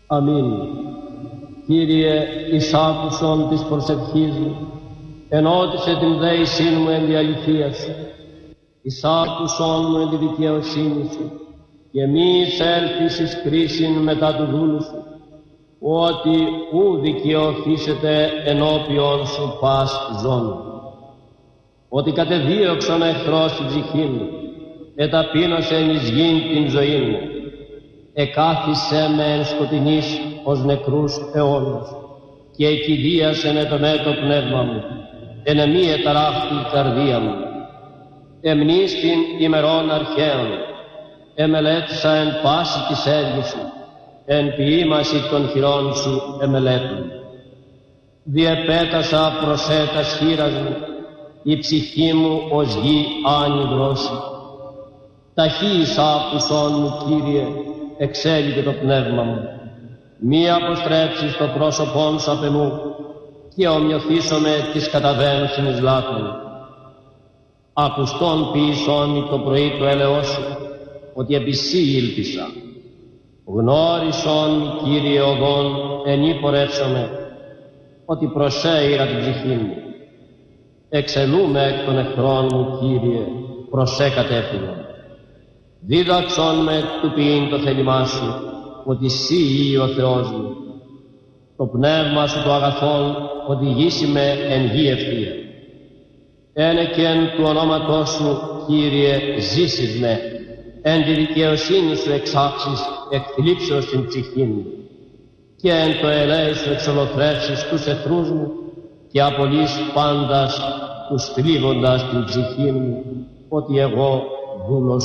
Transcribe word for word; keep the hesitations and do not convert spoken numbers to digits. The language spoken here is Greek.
Αμήν. Κύριε, εις άκουσον της προσευχής μου, ενώτισε την δέησήν μου εν τη αληθεία σου. Εις άκουσον μου εν τη δικαιοσύνη σου, και μη εισέλθεις εις κρίσιν μετά του δούλου σου, ότι ου δικαιωθήσετε ενώπιον σου πας ζώνη. Ότι κατεδίωξον εχθρός την ψυχή μου, εταπείνωσεν εις γην την ζωή μου, εκάθισε με εν σκοτεινής ως νεκρούς αιώνους, και εκηδίασεν ετονέ το πνεύμα μου, εν εμή εταράχτη η καρδία μου. Εμνίστην ημερών αρχαίων, εμελέτησα εν πάση της έργης σου, εν ποιήμαση των χειρών σου εμελέτων. Διεπέτασα προσέτας χείρας μου, η ψυχή μου ως γη άνυδρος. Ταχύς άκουσον μου, Κύριε, εξέλιτε το πνεύμα μου. Μη αποστρέψεις το πρόσωπόν σου απ' εμού, και ομοιωθήσομαι της καταβαίνουσιν εις λάθον. Ακουστόν ποιησόν το πρωί του έλεος σου, ότι επί σύ ήλπισα. Γνώρισον, Κύριε, οδόν, εν πορεύσομαι, ότι προσέειρα την ψυχή μου. Εξελούμε εκ των εχθρών μου, Κύριε, προσέ κατεύθυνον. Δίδαξον με του ποιήν το θέλημά σου, ότι σύ ή ο Θεός μου. Το πνεύμα σου το αγαθόν οδηγήσει με εν γη ευθεία. Ένεκεν του ονόματός σου, Κύριε, ζήσεις με, εν τη δικαιοσύνη σου εξάξεις εκθλίψεως την ψυχή μου, και εν το ελέη σου εξολοθρεύσεις τους εχθρούς μου, και απολύς πάντας τους θλίβοντας την ψυχή μου, ότι εγώ δούλος